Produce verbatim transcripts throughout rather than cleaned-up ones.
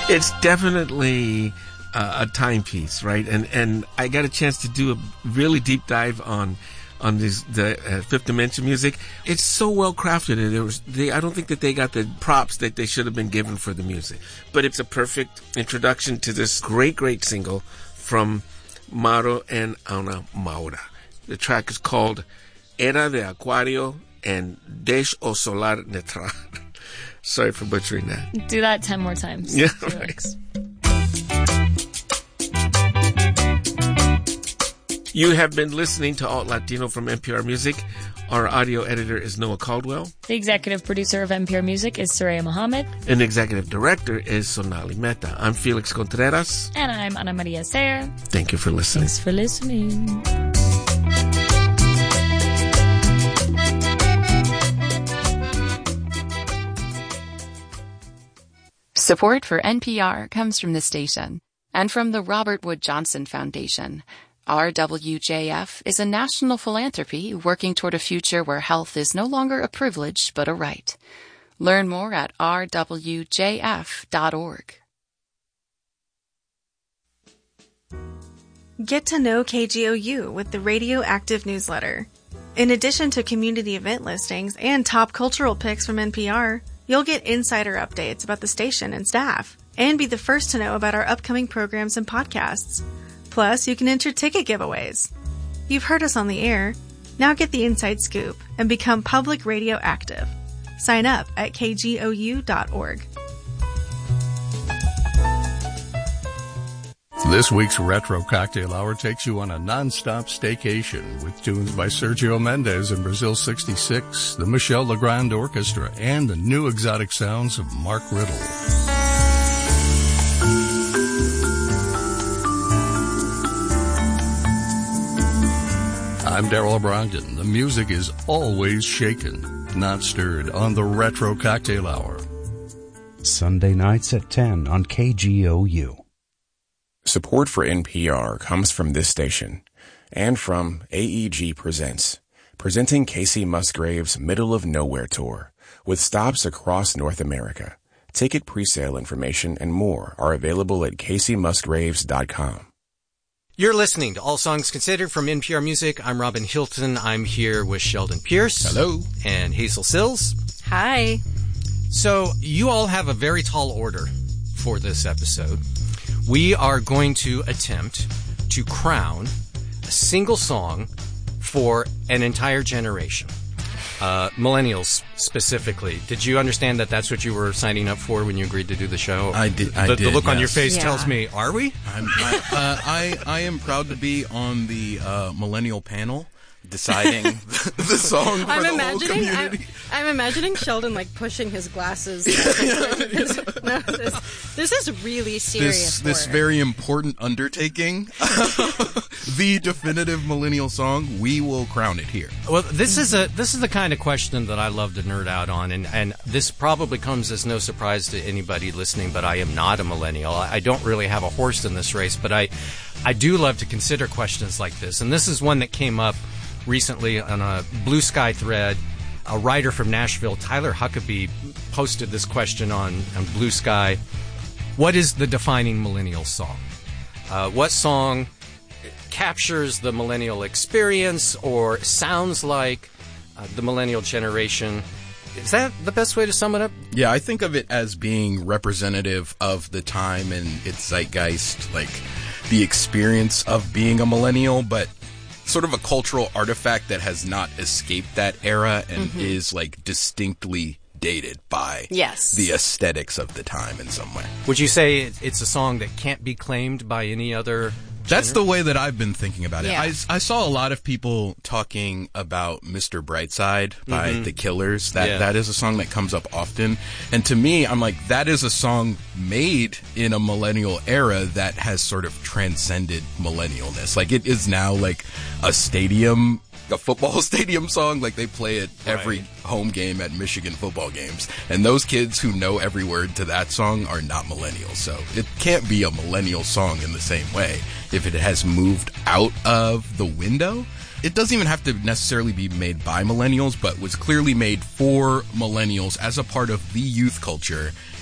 It's definitely uh, a timepiece, right? And and I got a chance to do a really deep dive on on this, the uh, Fifth Dimension music. It's so well crafted, and there was they. I don't think that they got the props that they should have been given for the music. But it's a perfect introduction to this great, great single from Mauro and Ana Maura. The track is called Era de Acuario and Deix o Solar Neutral. Sorry for butchering that. Do that ten more times. Yeah, right. You have been listening to Alt Latino from N P R Music. Our audio editor is Noah Caldwell. The executive producer of N P R Music is Soraya Mohammed. And the executive director is Sonali Mehta. I'm Felix Contreras. And I'm Ana Maria Sayer. Thank you for listening. Thanks for listening. Support for N P R comes from the station and from the Robert Wood Johnson Foundation. R W J F is a national philanthropy working toward a future where health is no longer a privilege but a right. Learn more at r w j f dot org. Get to know K G O U with the Radioactive newsletter. In addition to community event listings and top cultural picks from N P R, you'll get insider updates about the station and staff, and be the first to know about our upcoming programs and podcasts. Plus, you can enter ticket giveaways. You've heard us on the air. Now get the inside scoop and become public radio active. Sign up at k g o u dot org. This week's Retro Cocktail Hour takes you on a non-stop staycation with tunes by Sergio Mendes and Brazil sixty-six, the Michel Legrand Orchestra, and the new exotic sounds of Mark Riddle. I'm Darrell Brogdon. The music is always shaken, not stirred, on the Retro Cocktail Hour. Sunday nights at ten on K G O U. Support for N P R comes from this station and from A E G Presents, presenting Casey Musgrave's Middle of Nowhere Tour with stops across North America. Ticket presale information and more are available at casey musgraves dot com. You're listening to All Songs Considered from N P R Music. I'm Robin Hilton. I'm here with Sheldon Pierce. Hello. And Hazel Sills. Hi. So you all have a very tall order for this episode. We are going to attempt to crown a single song for an entire generation. Uh, millennials specifically. Did you understand that that's what you were signing up for when you agreed to do the show? I did. I the, did. The look yes. on your face yeah. tells me, are we? I'm, I, uh, I I am proud to be on the uh, millennial panel deciding the song for I'm the imagining, whole community. I'm, I'm imagining Sheldon like pushing his glasses. no, this, this is really serious. This this work. very important undertaking, the definitive millennial song. We will crown it here. Well, this is a this is the kind of question that I love to nerd out on, and, and this probably comes as no surprise to anybody listening, but I am not a millennial. I don't really have a horse in this race, but I I do love to consider questions like this, and this is one that came up recently on a Blue Sky thread. A writer from Nashville, Tyler Huckabee, posted this question on, on Blue Sky. What is the defining millennial song? Uh, what song captures the millennial experience or sounds like uh, the millennial generation? Is that the best way to sum it up? Yeah, I think of it as being representative of the time and its zeitgeist, like the experience of being a millennial, but sort of a cultural artifact that has not escaped that era and mm-hmm. is like distinctly dated by yes. the aesthetics of the time in some way. Would you say it's a song that can't be claimed by any other That's the way that I've been thinking about it. Yeah. I, I saw a lot of people talking about Mister Brightside by Mhm. The Killers. That Yeah. That is a song that comes up often. And to me, I'm like, that is a song made in a millennial era that has sort of transcended millennialness. Like, it is now like a stadium, a football stadium song. Like, they play it every Right. home game at Michigan football games. And those kids who know every word to that song are not millennials. So it can't be a millennial song in the same way. If it has moved out of the window, it doesn't even have to necessarily be made by millennials, but was clearly made for millennials as a part of the youth culture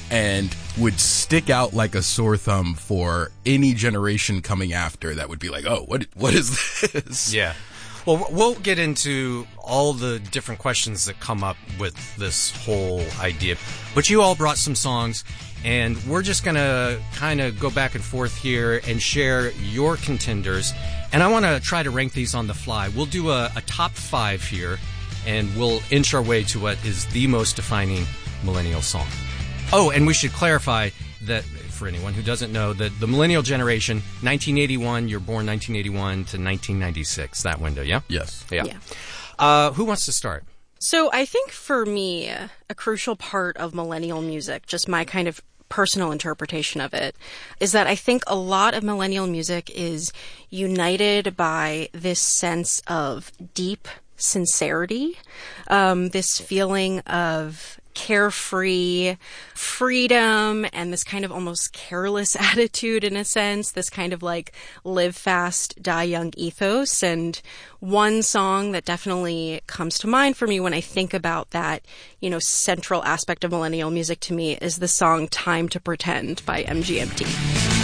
and would stick out like a sore thumb for any generation coming after that would be like, oh, what what is this? Yeah. Well, we'll get into all the different questions that come up with this whole idea. But you all brought some songs, and we're just going to kind of go back and forth here and share your contenders. And I want to try to rank these on the fly. We'll do a, a top five here, and we'll inch our way to what is the most defining millennial song. Oh, and we should clarify that, for anyone who doesn't know, that the millennial generation, nineteen eighty-one, you're born nineteen eighty-one to nineteen ninety-six, that window, yeah? Yes. Yeah. Yeah. Uh, who wants to start? So I think for me, a crucial part of millennial music, just my kind of personal interpretation of it, is that I think a lot of millennial music is united by this sense of deep sincerity, um, this feeling of carefree freedom and this kind of almost careless attitude in a sense, this kind of like live fast, die young ethos. And one song that definitely comes to mind for me when I think about that, you know, central aspect of millennial music to me is the song Time to Pretend by M G M T.